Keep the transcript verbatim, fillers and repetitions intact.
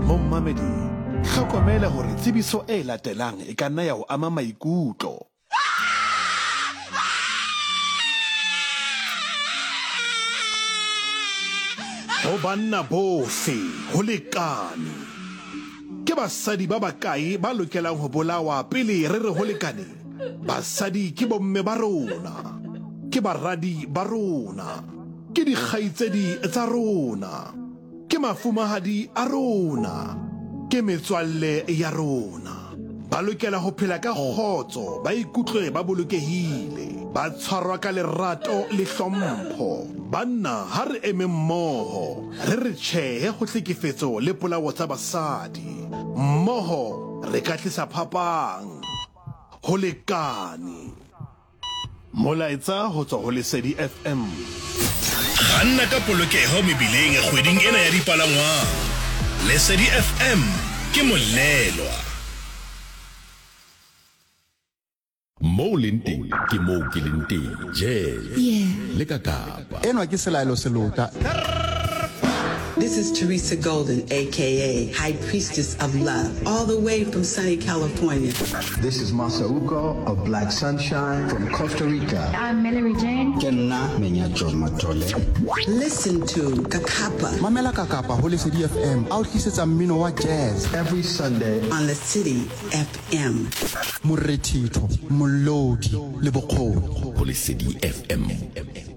Mommamedi, hlokomela hore tsebiso e latelang e ka nna ya o ama maikutlo. Ho banna bohle ho lekane. Ke basadi ba bakae ba lokelang ho bolawa pele re re ho lekane? Basadi ke bomme ba rona, ke baradi ba rona, ke dikgaitsedi tsa rona, ke mafumahadi a rona, ke metswalle ya rona. Ba lokela ho phela ka kgotso, ba ikutlwe ba bolokehile, ba tshwarwa ka lerato le hlompho. Banna ha re eme mmoho, re re tjhehe ho hlekefetso le polao tsa basadi. Mmoho re ka tlisa phapang. Ho lekane. Molaetsa ho tswa ho Lesedi F M. Kganna ka polokeho mebileng e kgweding ena ya dipalangwang. Lesedi F M ke molelwa. Mo lenteng ke mo ke lenteng je le ka Kapa enwa ke selaelo selota. This is Teresa Golden, a k a. High Priestess of Love, all the way from sunny California. This is Masauko of Black Sunshine from Costa Rica. I'm Mallory Jane. Kenna Menyacho Matole. Listen to Kakapa. Mamela Kakapa ho Lesedi F M. A o tlisetsa mmino wa jazz Every Sunday on Lesedi F M. Morethitho, molodi le bokgoni ho Lesedi F M.